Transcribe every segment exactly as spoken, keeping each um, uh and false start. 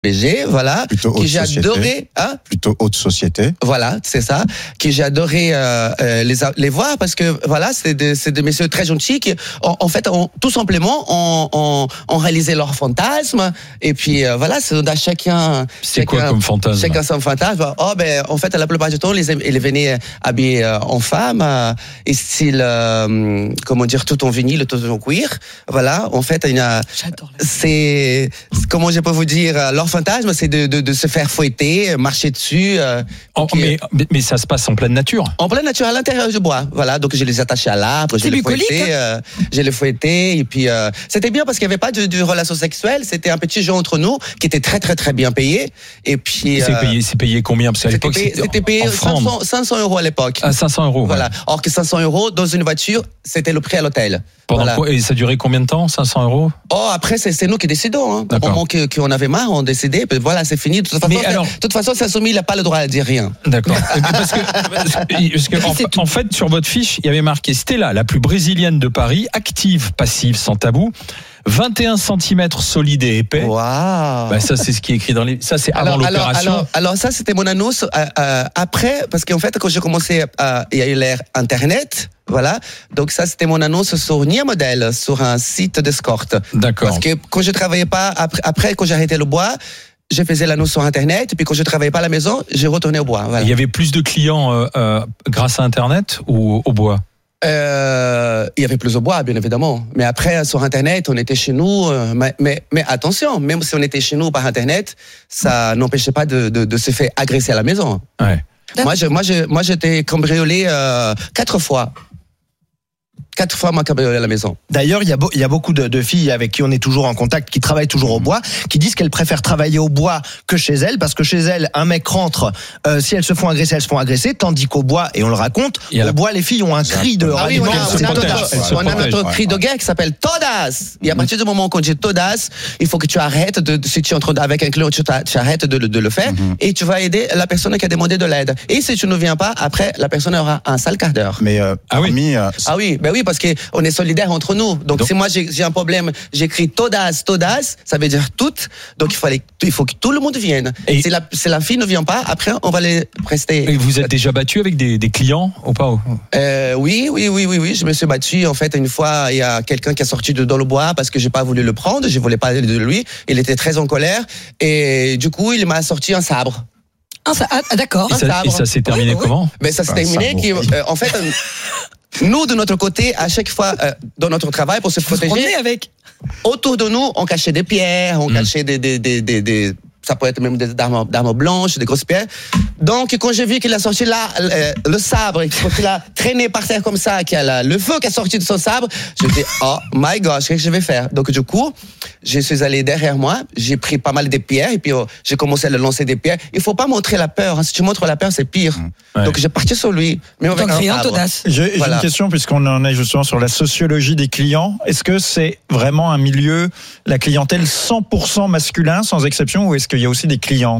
B G, voilà, Plutôt que j'ai haute société. adoré, hein, Plutôt haute société. voilà, c'est ça, que j'ai adoré euh, euh, les les voir parce que voilà, c'est des c'est des messieurs très gentils qui, en, en fait, ont, tout simplement, ont, ont, ont réalisé leur fantasme et puis euh, voilà, c'est à chacun. C'est chacun, quoi comme fantasme? Chacun son fantasme. Oh ben, en fait, la plupart du temps, les ils venaient habillés euh, en femme euh, et style, euh, comment dire, tout en vinyle, tout en cuir. Voilà, en fait, il y a, c'est, comment je peux vous dire, leur fantasme, c'est de, de, de se faire fouetter, marcher dessus. Euh, Oh, qui- mais, mais ça se passe en pleine nature. En pleine nature, à l'intérieur du bois. Voilà, donc je les attachais à l'arbre, je C'est les bucolique, fouettais, euh, je les fouettais, et puis euh, c'était bien parce qu'il n'y avait pas de, de relation sexuelle, c'était un petit jeu entre nous qui était très très très bien payé. Et puis C'est euh, payé, c'est payé combien? Parce qu'à c'était l'époque, payé, c'était c'était payé en francs. cinq cents, cinq cents euros à l'époque. À cinq cents euros. Voilà. ouais. Or que cinq cents euros dans une voiture, c'était le prix à l'hôtel. Pendant Voilà. quoi, et ça durait combien de temps? cinq cents euros? Oh, après, c'est, c'est nous qui décidons. Hein. Au D'accord. moment que- qu'on avait marre, on décidait. Puis voilà, c'est fini. De toute façon, Mais c'est- alors- de toute façon, Saint-Soumis, il n'a pas le droit à dire rien. D'accord. Mais parce que, parce que en, C'est tout. en fait, sur votre fiche, il y avait marqué Stella, la plus brésilienne de Paris, active, passive, sans tabou, vingt et un centimètres solide et épais. Waouh. Bah, ça, c'est ce qui est écrit dans les. Ça, c'est avant Alors, alors, l'opération. alors, alors, ça, c'était mon annonce euh, euh, après, parce qu'en fait, quand j'ai commencé, euh, il y a eu l'ère Internet. Voilà. Donc ça, c'était mon annonce sur Nia Model, sur un site d'escorte. D'accord. Parce que quand je travaillais pas, après, après quand j'ai arrêté le bois, je faisais l'annonce sur Internet. Et puis quand je travaillais pas à la maison, j'ai retourné au bois. Voilà. Il y avait plus de clients euh, euh, grâce à Internet ou au bois? Euh, il y avait plus au bois, bien évidemment. Mais après, sur Internet, on était chez nous. euh, mais, mais, mais attention, même si on était chez nous par Internet, ça n'empêchait pas de, de, de se faire agresser à la maison. Ouais. Moi, je, moi, je, moi, j'étais cambriolé euh, quatre fois. Quatre fois, m'a cambriolé à la maison. D'ailleurs, il y a, beau- il y a beaucoup de, de filles avec qui on est toujours en contact, qui travaillent toujours au bois, qui disent qu'elles préfèrent travailler au bois que chez elles, parce que chez elles, un mec rentre, euh, si elles se font agresser, elles se font agresser, tandis qu'au bois, et on le raconte, Il y a au la- bois, les filles ont un cri de Ah oui, on a, elles se on a protègent, notre, elles se on a protègent, notre ouais, cri de ouais. guerre qui s'appelle Todas. Et à partir du moment où on dit Todas, il faut que tu arrêtes de, de- si tu es en train de- avec un client, tu, t'a- tu arrêtes de, le- de le faire et tu vas aider la personne qui a demandé de l'aide. Et si tu ne viens pas, après, la personne aura un sale quart d'heure. Mais euh, Ah oui. parmi, euh, Ah oui, ben oui, parce que on est solidaires entre nous. Donc, Donc- si moi j'ai, j'ai un problème, j'écris Todas, Todas, ça veut dire toutes. Donc il faut aller, il faut que tout le monde vienne. Et- Et si la, si la fille ne vient pas, après on va les prester. Et vous êtes déjà battu avec des, des clients ou pas? Euh, oui, oui, oui, oui, oui. Je me suis battu. En fait, une fois, il y a quelqu'un qui est sorti de dans le bois parce que j'ai pas voulu le prendre. Je voulais pas de lui. Il était très en colère et du coup, il m'a sorti un sabre. Ah, ça- ah, d'accord. Et ça, sabre. et ça s'est terminé Oui, oui. comment? Mais ça s'est Un terminé. sabre, Qui, oui. euh, en fait, euh, nous de notre côté, à chaque fois euh, dans notre travail pour se Vous vous protéger, promenez avec. autour de nous, on cachait des pierres, on cachait des, des, des, des, des- ça peut être même des armes, d'armes blanches, des grosses pierres. Donc, quand j'ai vu qu'il a sorti là, le, le sabre, qu'il a traîné par terre comme ça, qu'il y a la- le feu qui a sorti de son sabre, je me dis, oh my gosh, qu'est-ce que je vais faire? Donc, du coup, je suis allé derrière moi, j'ai pris pas mal de pierres, et puis oh, j'ai commencé à le lancer des pierres. Il faut pas montrer la peur, hein. Si tu montres la peur, c'est pire. Ouais. Donc, j'ai parti sur lui. Mais avec Donc, un criant sabre. Todas. j'ai, j'ai Voilà. une question puisqu'on en est justement sur la sociologie des clients. Est-ce que c'est vraiment un milieu, la clientèle cent pour cent masculin sans exception, ou est-ce qu'il y a aussi des clientes?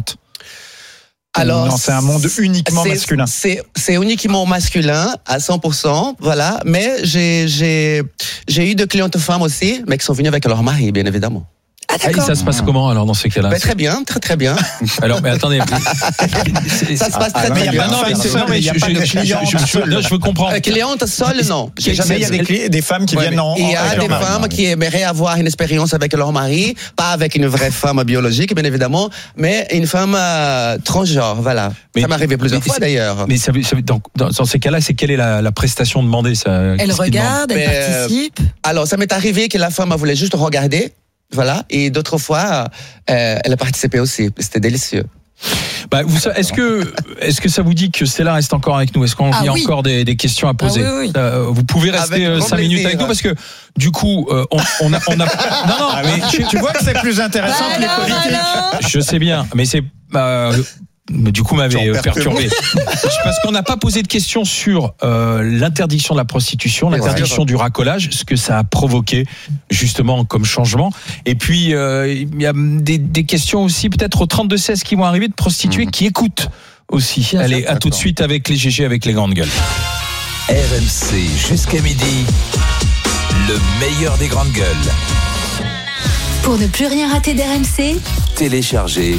Alors, Non, c'est un monde uniquement c'est- masculin. C'est, c'est uniquement masculin à cent pour cent, voilà. Mais j'ai, j'ai, j'ai eu de clientes femmes aussi, mais qui sont venues avec leur mari, bien évidemment. Ah, Ah, et d'accord. ça se passe comment alors dans ces cas-là? Ben, très bien, très très bien. Alors, mais attendez. C'est- Ça se passe Ah, très non, très il y a bien. pas non, mais c'est- non, mais il y a je- pas de je- je- client je- je- seul. non, je veux comprendre. Euh, cliente seule, non. J'ai Mais jamais il y a vu. des, cli- des femmes qui Ouais, viennent en, Il y en- a avec des leur mari. femmes qui aimeraient avoir une expérience avec leur mari, pas avec une vraie femme biologique, bien évidemment, mais une femme euh, transgenre, voilà. Mais- ça m'est arrivé plusieurs mais fois c'est- d'ailleurs. Mais ça, veut- ça veut- dans, dans, dans ces cas-là, c'est quelle est la, la prestation demandée ça, Elle qu'est-ce qu'ils regarde, elle Mais, euh, participe. Alors, ça m'est arrivé que la femme voulait juste regarder, voilà, et d'autres fois, euh, elle a participé aussi. C'était délicieux. demandent Bah, vous, sa- est-ce que, est-ce que ça vous dit que Stella reste encore avec nous? Est-ce qu'on Ah y a oui. encore des, des questions à poser? Ah oui, oui. Euh, vous pouvez rester Avec euh, grand cinq minutes plaisir. avec nous parce que du coup, euh, on, on a, on a. Non, non, Ah, mais mais tu, tu vois que c'est plus intéressant Bah que les alors, politiques. alors. je sais bien, mais c'est. euh, mais du coup, m'avait Genre euh, perturbé. Parce qu'on n'a pas posé de questions sur euh, l'interdiction de la prostitution, Bien l'interdiction sûr. du racolage, ce que ça a provoqué justement comme changement. Et puis, euh, il y a des, des questions aussi peut-être au trente-deux seize qui vont arriver de prostituées qui écoutent aussi. Bien Allez, sûr. à tout de suite avec les G G, avec les grandes gueules. R M C jusqu'à midi, le meilleur des grandes gueules. Pour ne plus rien rater d'R M C, Téléchargez